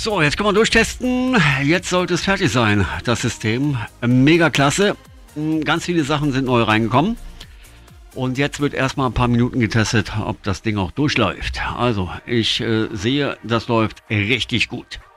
So, jetzt können wir durchtesten. Jetzt sollte es fertig sein, das System. Mega klasse. Ganz viele Sachen sind neu reingekommen. Und jetzt wird erstmal ein paar Minuten getestet, ob das Ding auch durchläuft. Also, ich sehe, das läuft richtig gut.